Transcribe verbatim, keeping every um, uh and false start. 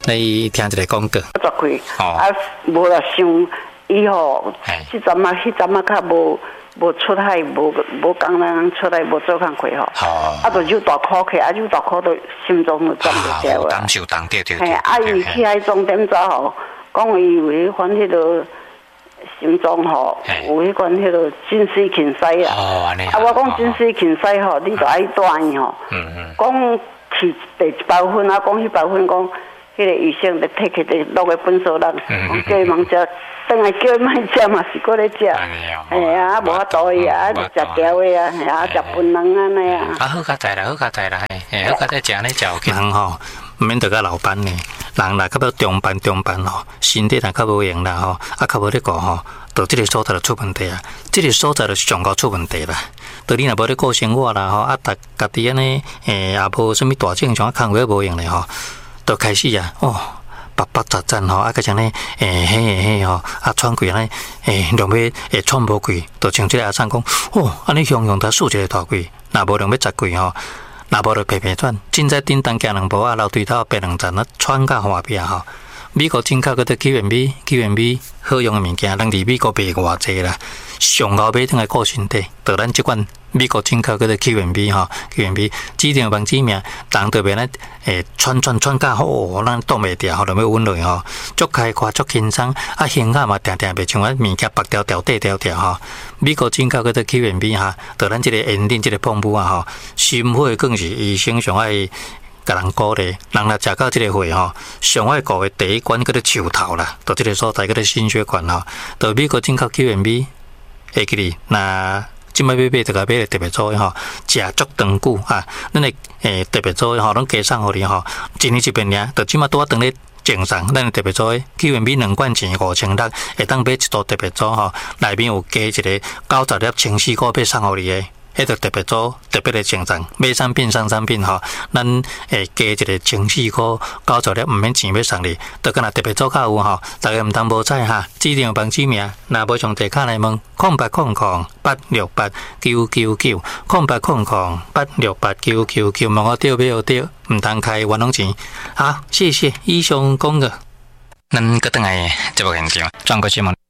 你听一个广告。 十块，啊，无啦想以后，迄阵啊，迄阵啊，较无。无出海，无无工人出来，无做工课吼。啊，就有大苦去，啊，有大苦都心中就装不掉啊。 感受当对对对。 嘿，啊，伊去迄终点走吼，讲伊有迄款迄个心脏吼，有迄款迄个真水芹塞啊。 哦，安尼。 啊，我讲真水芹塞吼，你着爱带伊吼。嗯嗯。讲去第一包分啊，讲迄包分讲，迄个医生着摕去着落个本所人，讲叫伊忙食。等下叫伊莫食嘛，是搁咧食，哎呀，无法度伊啊，就食条的啊，啊，食槟榔安尼啊。 啊，好佳哉啦，好佳哉啦，嘿，好佳哉食咧食有去。人吼，毋免得甲老板呢，人若较要中班中班吼，身体若较无用啦吼，啊，较无咧顾吼，到即个所在就出问题啊，即个所在就上高出问题啦。到你若无咧顾生活啦吼，啊，逐家己安尼，诶，也无啥物大正常，啊，空话无用咧吼，就开始啊，哦。八八杂战吼，啊，个像呢，诶，嘿嘿嘿吼，啊，喘气安尼，诶，两尾会喘无气，就像即个阿婶讲，哦，安尼雄雄他竖一个大气，若无两尾十气吼，若无就皮皮喘，凊彩叮当行两步啊，流对头白两层啊，喘甲花边吼。美国进口嗰啲 Q and B、Q and B 好用嘅物件，人哋美国卖偌济啦，上后买等来顾身体，就咱即款美国进口嗰啲 Q and B 吼 ，Q and B 指定帮指名，人特别咧诶，喘喘喘甲好，咱挡袂掉，吼，就要稳落吼，足开阔足轻松，啊，胸口嘛定定袂像啊物件白条条、短条条吼。美国进口嗰啲 Q and B 哈，就咱即个ending即个pomp啊吼，心肺更是医生上爱。甲人鼓励，人若食到即个血吼，上爱顾的第一关叫做树头啦，到即个所在叫做心血管吼，到美国进口 Q and B， 会记哩，那即摆要买就甲买特别做吼，食足长久啊，咱会诶特别做吼，拢加送互你吼，一年一遍尔，到即摆拄啊当咧正常，咱特别做 Q and B 两罐钱五千六，会当买一组特别做吼，内面有加一个九十粒清洗膏要送互你诶。迄个特别做特别的正常，买产品送产品吼，咱会加一个清洗膏，九十粒毋免钱要送你，就敢若特别做较有吼，大家毋通无彩哈，指定帮指名，若无上地卡来问，空八空空八六八九九九，空八空空八六八九九九，问我对不对？毋通开冤枉钱。好，谢谢以上讲的。咱搁等来节目现场，转过新闻。